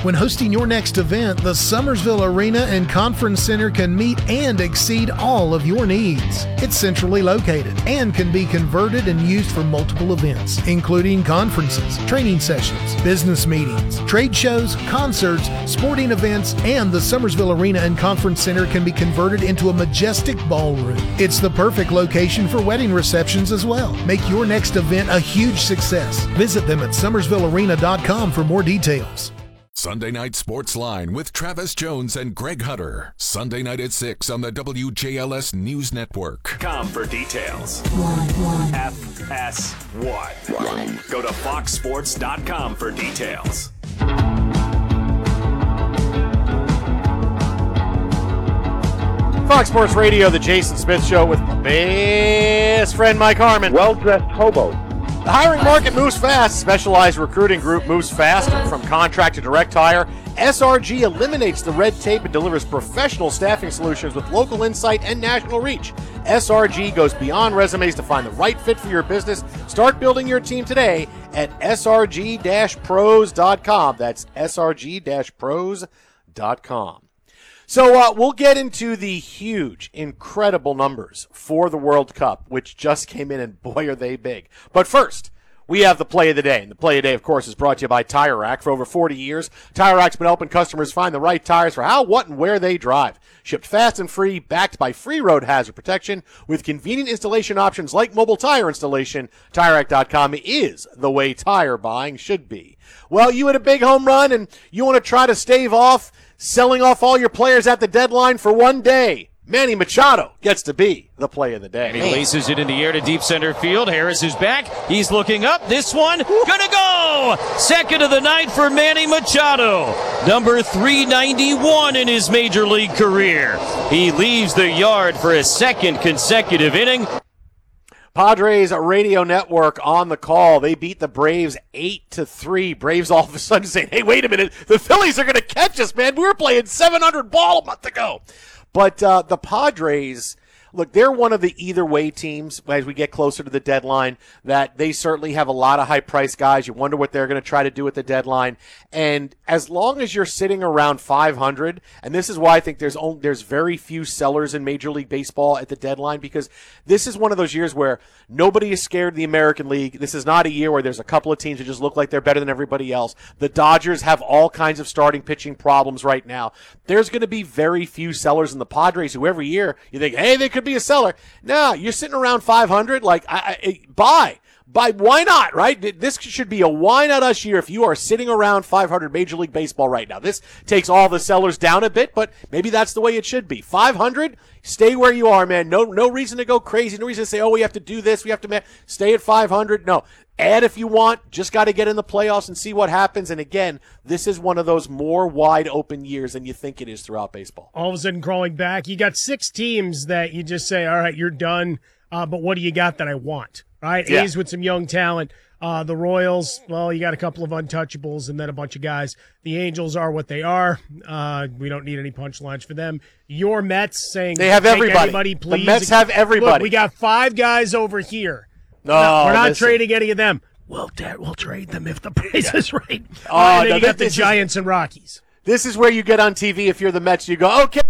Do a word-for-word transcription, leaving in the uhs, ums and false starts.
When hosting your next event, the Summersville Arena and Conference Center can meet and exceed all of your needs. It's centrally located and can be converted and used for multiple events, including conferences, training sessions, business meetings, trade shows, concerts, sporting events, and the Summersville Arena and Conference Center can be converted into a majestic ballroom. It's the perfect location for wedding receptions as well. Make your next event a huge success. Visit them at summersville arena dot com for more details. Sunday Night Sports Line with Travis Jones and Greg Hutter. Sunday night at six on the W J L S News Network. Com for details. One, one. F S one. one. Go to fox sports dot com for details. Fox Sports Radio, the Jason Smith Show with my best friend Mike Harmon. Well-dressed hobo. The hiring market moves fast. Specialized recruiting group moves faster. From contract to direct hire, S R G eliminates the red tape and delivers professional staffing solutions with local insight and national reach. S R G goes beyond resumes to find the right fit for your business. Start building your team today at S R G pros dot com. That's S R G pros dot com. So uh, we'll get into the huge, incredible numbers for the World Cup, which just came in, and boy, are they big. But first, we have the play of the day. And the play of the day, of course, is brought to you by Tire Rack. For over forty years, Tire Rack's been helping customers find the right tires for how, what, and where they drive. Shipped fast and free, backed by free road hazard protection, with convenient installation options like mobile tire installation. Tire Rack dot com is the way tire buying should be. Well, you had a big home run, and you want to try to stave off selling off all your players at the deadline for one day. Manny Machado gets to be the play of the day. He laces it in the air to deep center field. Harris is back. He's looking up. This one gonna go. Second of the night for Manny Machado. Number three ninety-one in his major league career. He leaves the yard for his second consecutive inning. Padres Radio Network on the call. They beat the Braves eight to three. Braves all of a sudden saying, hey, wait a minute. The Phillies are going to catch us, man. We were playing seven hundred ball a month ago. But uh, the Padres, look, they're one of the either-way teams as we get closer to the deadline, that they certainly have a lot of high-priced guys. You wonder what they're going to try to do at the deadline. And as long as you're sitting around five hundred, and this is why I think there's only, there's very few sellers in Major League Baseball at the deadline, because this is one of those years where nobody is scared of the American League. This is not a year where there's a couple of teams that just look like they're better than everybody else. The Dodgers have all kinds of starting pitching problems right now. There's going to be very few sellers in the Padres who every year you think, hey, they could be a seller. No, you're sitting around five hundred. Like, I, I, buy. Buy. Why not, right? This should be a why not us year if you are sitting around five hundred Major League Baseball right now. This takes all the sellers down a bit, but maybe that's the way it should be. five hundred, stay where you are, man. No no reason to go crazy. No reason to say, oh, we have to do this. We have to stay at five hundred. No. Add if you want. Just got to get in the playoffs and see what happens. And again, this is one of those more wide open years than you think it is throughout baseball. All of a sudden crawling back, you got six teams that you just say, all right, you're done. Uh, but what do you got that I want? Right? Yeah. A's with some young talent. Uh, the Royals, well, you got a couple of untouchables and then a bunch of guys. The Angels are what they are. Uh, we don't need any punchlines for them. Your Mets saying they have everybody. Anybody, please. The Mets have everybody. Look, we got five guys over here. No, no we're not listen. trading any of them. We'll, we'll trade them if the price is right. Oh, uh, and then no, you got the this Giants is, and Rockies. This is where you get on T V if you're the Mets. You go, okay,